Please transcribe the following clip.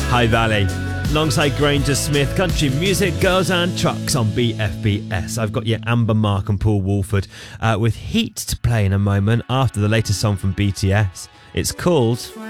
High Valley. Alongside Granger Smith, country music, girls and trucks on BFBS. I've got your Amber Mark and Paul Woolford with Heat to play in a moment after the latest song from BTS. It's called